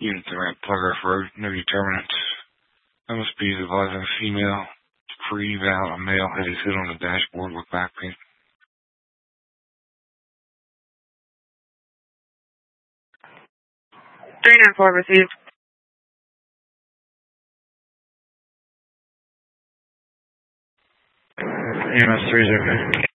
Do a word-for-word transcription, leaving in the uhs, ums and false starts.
Unit to Ramp Plugger Road, no determinant. I must be advising a female. Pre-eval, a male had his head on the dashboard with back pain. three nine four received. E M S three is okay.